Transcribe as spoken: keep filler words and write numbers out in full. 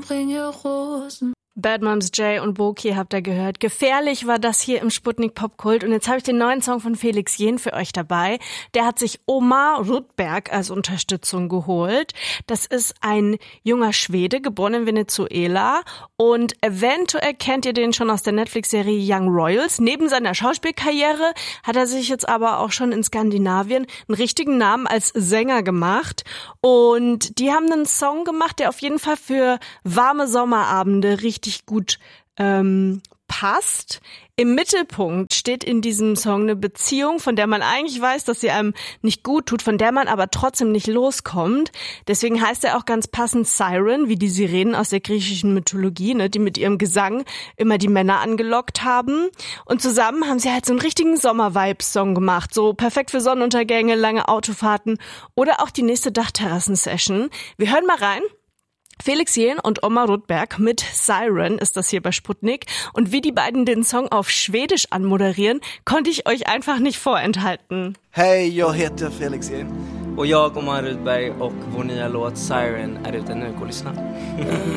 bringe Rosen. Bad Moms J und Boki habt ihr gehört. Gefährlich war das hier im Sputnik Popkult. Und jetzt habe ich den neuen Song von Felix Jähn für euch dabei. Der hat sich Omar Rudberg als Unterstützung geholt. Das ist ein junger Schwede, geboren in Venezuela. Und eventuell kennt ihr den schon aus der Netflix-Serie Young Royals. Neben seiner Schauspielkarriere hat er sich jetzt aber auch schon in Skandinavien einen richtigen Namen als Sänger gemacht. Und die haben einen Song gemacht, der auf jeden Fall für warme Sommerabende richtig gut ähm, passt. Im Mittelpunkt steht in diesem Song eine Beziehung, von der man eigentlich weiß, dass sie einem nicht gut tut, von der man aber trotzdem nicht loskommt. Deswegen heißt er auch ganz passend Siren, wie die Sirenen aus der griechischen Mythologie, ne, die mit ihrem Gesang immer die Männer angelockt haben. Und zusammen haben sie halt so einen richtigen Sommer-Vibes-Song gemacht, so perfekt für Sonnenuntergänge, lange Autofahrten oder auch die nächste Dachterrassen-Session. Wir hören mal rein. Felix Jähn und Omar Rudberg mit Siren ist das hier bei Sputnik. Und wie die beiden den Song auf Schwedisch anmoderieren, konnte ich euch einfach nicht vorenthalten. Hej, jag heter Felix Jähn. Och jag, Omar Rudberg, och vår nya låt Siren är ute nu. Gå och lyssna.